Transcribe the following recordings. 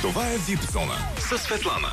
Това е Випзона със Светлана.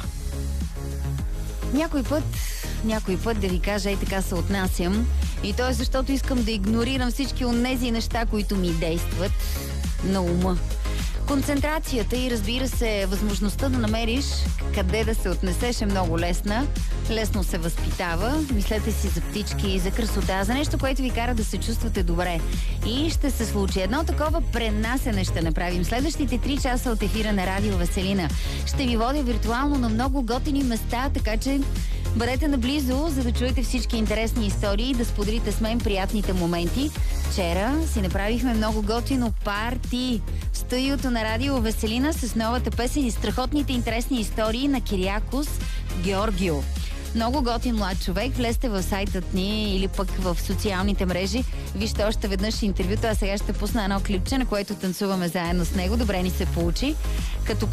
Някой път да ви кажа, и така се отнасям. И то е защото искам да игнорирам всички онези неща, които ми действат на ума. Концентрацията и, разбира се, възможността да намериш къде да се отнесеш е много лесна. Лесно се възпитава. Мислете си за птички, за красота, за нещо, което ви кара да се чувствате добре. И ще се случи. Едно такова пренасене ще направим. Следващите 3 часа от ефира на Радио Веселина. Ще ви водя виртуално на много готини места, така че бъдете наблизо, за да чуете всички интересни истории и да споделите с мен приятните моменти. Вчера си направихме много готино парти в студиото на Радио Веселина с новата песен и страхотните интересни истории на Кириакос Георгио. Много готин млад човек. Влезте в сайтът ни или пък в социалните мрежи. Вижте още веднъж интервюто, а сега ще пусна едно клипче, на което танцуваме заедно с него. Добре ни се получи. Като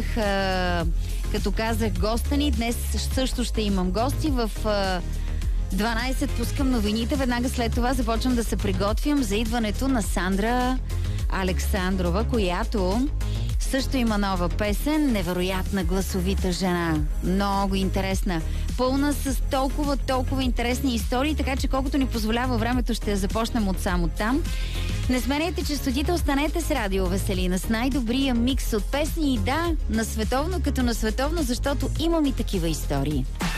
казах госта ни, днес също ще имам гости. В 12 пускам новините. Веднага след това започвам да се приготвям за идването на Сандра Александрова, която също има нова песен. Невероятна гласовита жена. Много интересна. Пълна с толкова интересни истории, така че колкото ни позволява времето, ще я започнем от само там. Не сменяйте честотите, останете с Радио Веселина с най-добрия микс от песни и да, на световно като на световно, защото имам и такива истории.